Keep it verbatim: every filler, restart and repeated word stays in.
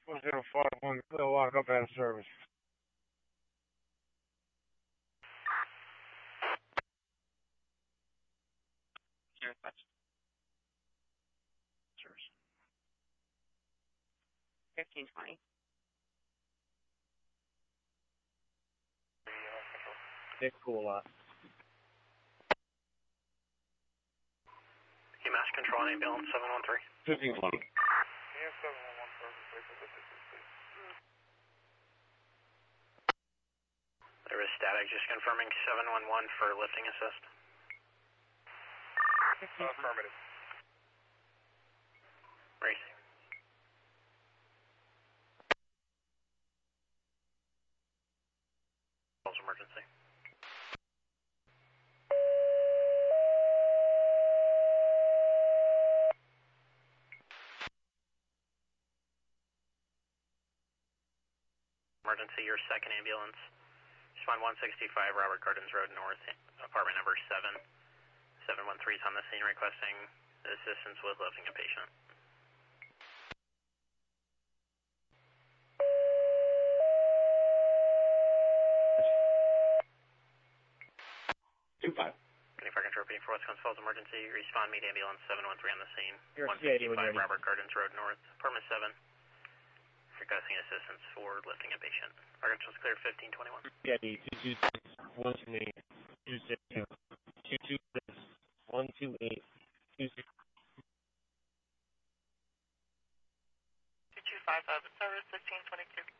one zero five one, clear lock up out of service. Service. fifteen twenty. Dick cool lot. E M S control on ambulance seven one three. fifteen twenty. Yeah, seven one one service. There is static, just confirming seven one one for lifting assist. fifteen affirmative. Racing. Calls emergency. Emergency, your second ambulance. Respond one sixty-five Robert Gardens Road North, apartment number seven. seven one three is on the scene requesting assistance with lifting a patient. two five. twenty-five Control repeating for West Coast Falls emergency. Respond meet ambulance seven one three on the scene. You're one sixty-five Robert Gardens Road North, apartment seven. Requesting assistance for lifting a patient. Arkansas is clear fifteen twenty-one. Yeah, two two six one two eight two six two two two six one two eight two six. two two five five service fifteen twenty-two.